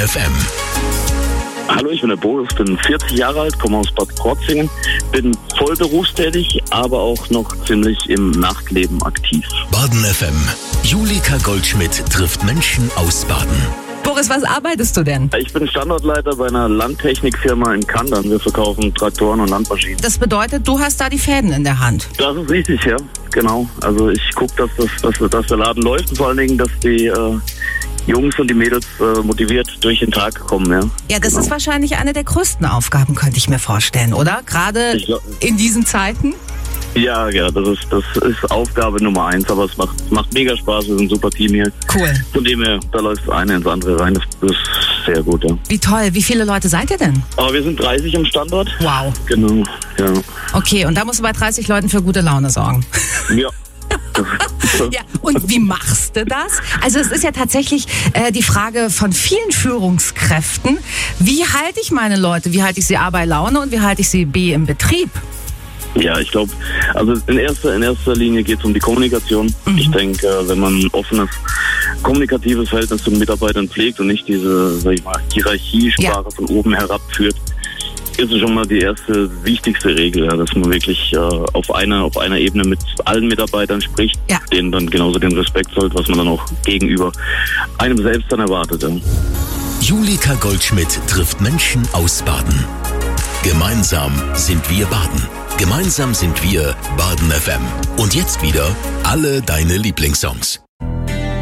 FM. Hallo, ich bin der Boris, bin 40 Jahre alt, komme aus Bad Krozingen, bin voll berufstätig, aber auch noch ziemlich im Nachtleben aktiv. Baden FM. Julika Goldschmidt trifft Menschen aus Baden. Boris, was arbeitest du denn? Ich bin Standortleiter bei einer Landtechnikfirma in Kandern. Wir verkaufen Traktoren und Landmaschinen. Das bedeutet, du hast da die Fäden in der Hand. Das ist richtig, ja, genau. Also ich gucke, dass der Laden läuft und vor allen Dingen, dass die Jungs und die Mädels motiviert durch den Tag kommen, ja. Ja, das genau. ist wahrscheinlich eine der größten Aufgaben, könnte ich mir vorstellen, oder? Gerade in diesen Zeiten? Ja, das ist Aufgabe Nummer 1, aber es macht mega Spaß, wir sind ein super Team hier. Cool. Von dem her, da läuft das eine ins andere rein, das ist sehr gut, ja. Wie toll, wie viele Leute seid ihr denn? Aber wir sind 30 am Standort. Wow. Genau, ja. Okay, und da musst du bei 30 Leuten für gute Laune sorgen. Ja. Ja, und wie machst du das? Also es ist ja tatsächlich die Frage von vielen Führungskräften, wie halte ich meine Leute, wie halte ich sie A bei Laune und wie halte ich sie B im Betrieb? Ja, ich glaube, also in erster Linie geht es um die Kommunikation. Mhm. Ich denke, wenn man ein offenes, kommunikatives Verhältnis zu den Mitarbeitern pflegt und nicht diese, sag ich mal, Hierarchiesprache von oben herab führt, ist es schon mal die erste wichtigste Regel, ja, dass man wirklich auf einer Ebene mit allen Mitarbeitern spricht, denen dann genauso den Respekt zollt, was man dann auch gegenüber einem selbst dann erwartet. Ja. Julika Goldschmidt trifft Menschen aus Baden. Gemeinsam sind wir Baden. Gemeinsam sind wir Baden FM. Und jetzt wieder alle deine Lieblingssongs.